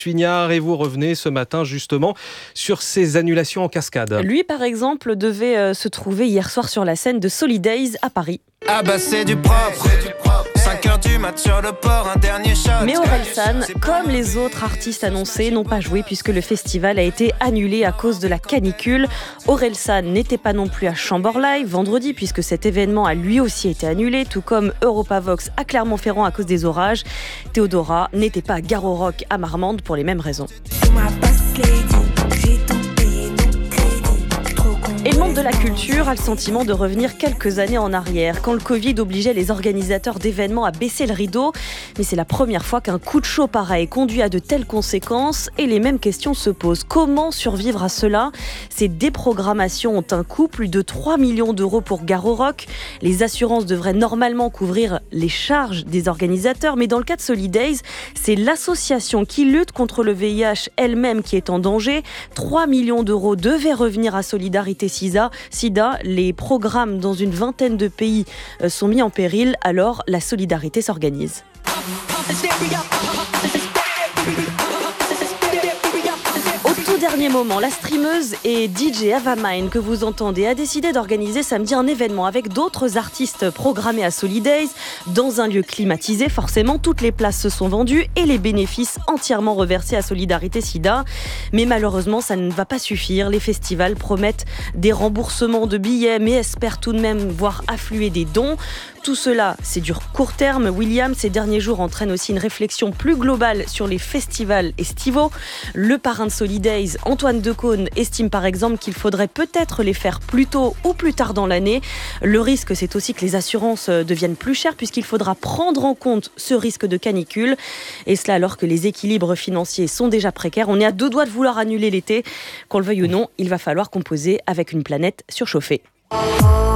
Suignard, et vous revenez ce matin justement sur ces annulations en cascade. Lui, par exemple, devait se trouver hier soir sur la scène de Solidays à Paris. Ah bah c'est du propre, 5h du mat sur le port, un dernier shot. Mais Orelsan, comme les autres artistes annoncés, n'ont pas joué puisque le festival a été annulé à cause de la canicule. Orelsan n'était pas non plus à Chambord Live vendredi puisque cet événement a lui aussi été annulé, tout comme Europavox à Clermont-Ferrand à cause des orages. Théodora n'était pas à Garo Rock à Marmande pour les mêmes raisons. Et le monde de la culture a le sentiment de revenir quelques années en arrière, quand le Covid obligeait les organisateurs d'événements à baisser le rideau. Mais c'est la première fois qu'un coup de chaud pareil conduit à de telles conséquences, et les mêmes questions se posent. Comment survivre à cela ? Ces déprogrammations ont un coût, plus de 3 millions d'euros pour Garo Rock. Les assurances devraient normalement couvrir les charges des organisateurs, mais dans le cas de Solidays, c'est l'association qui lutte contre le VIH elle-même qui est en danger. 3 millions d'euros devaient revenir à Solidarité Sida, les programmes dans une vingtaine de pays sont mis en péril, alors la solidarité s'organise. Dernier moment, la streameuse et DJ Avamine que vous entendez a décidé d'organiser samedi un événement avec d'autres artistes programmés à Solidays dans un lieu climatisé. Forcément, toutes les places se sont vendues et les bénéfices entièrement reversés à Solidarité Sida. Mais malheureusement, ça ne va pas suffire. Les festivals promettent des remboursements de billets mais espèrent tout de même voir affluer des dons. Tout cela, c'est du court terme. William, ces derniers jours, entraîne aussi une réflexion plus globale sur les festivals estivaux. Le parrain de Solidays, Antoine Decaune, estime par exemple qu'il faudrait peut-être les faire plus tôt ou plus tard dans l'année. Le risque, c'est aussi que les assurances deviennent plus chères puisqu'il faudra prendre en compte ce risque de canicule. Et cela alors que les équilibres financiers sont déjà précaires. On est à 2 doigts de vouloir annuler l'été. Qu'on le veuille ou non, il va falloir composer avec une planète surchauffée.